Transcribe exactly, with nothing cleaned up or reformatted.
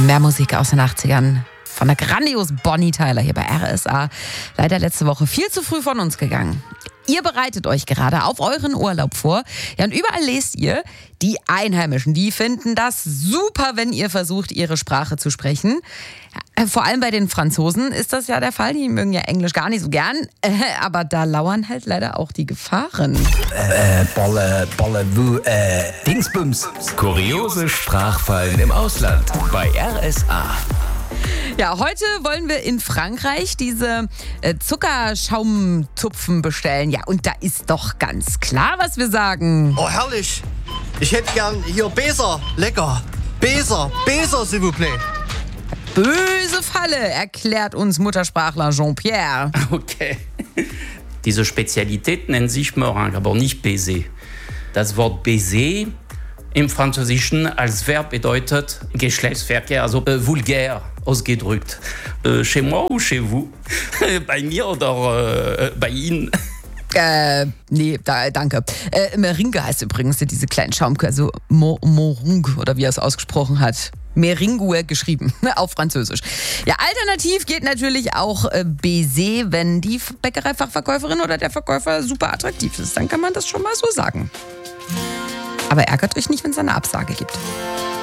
Mehr Musik aus den achtzigern von der grandiosen Bonnie Tyler hier bei R S A. Leider letzte Woche viel zu früh von uns gegangen. Ihr bereitet euch gerade auf euren Urlaub vor. Ja, und überall lest ihr, die Einheimischen, die finden das super, wenn ihr versucht, ihre Sprache zu sprechen. Ja, vor allem bei den Franzosen ist das ja der Fall. Die mögen ja Englisch gar nicht so gern. Äh, aber da lauern halt leider auch die Gefahren. Äh, Bolle, Bolle, Wu, äh, Dingsbums. Kuriose Sprachfallen im Ausland bei R S A. Ja, heute wollen wir in Frankreich diese äh, Zuckerschaumzupfen bestellen. Ja, und da ist doch ganz klar, was wir sagen. Oh, herrlich. Ich hätte gern hier Beser. Lecker. Beser, Beser, s'il vous plaît. Böse Falle, erklärt uns Muttersprachler Jean-Pierre. Okay. Diese Spezialität nennt sich Meringue, aber nicht Baiser. Das Wort Baiser im Französischen als Verb bedeutet Geschlechtsverkehr, also äh, vulgär ausgedrückt. Äh, chez moi ou chez vous? Bei mir oder äh, bei Ihnen? Äh, nee, da, danke. Äh, Meringue heißt übrigens diese kleinen Schaumkörner, also Mo- Moringue oder wie er es ausgesprochen hat. Meringue geschrieben, auf Französisch. Ja, alternativ geht natürlich auch äh, Baiser, wenn die Bäckereifachverkäuferin oder der Verkäufer super attraktiv ist. Dann kann man das schon mal so sagen. Aber ärgert euch nicht, wenn es eine Absage gibt.